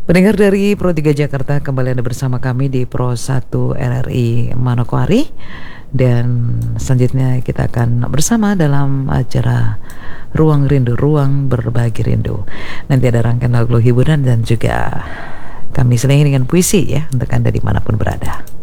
Pendengar dari Pro 3 Jakarta, kembali Anda bersama kami di Pro 1 RRI Manokwari. Dan selanjutnya kita akan bersama dalam acara Ruang Rindu, Ruang Berbagi Rindu. Nanti ada rangkaian lagu hiburan dan juga kami selingi dengan puisi ya, untuk Anda dimanapun berada.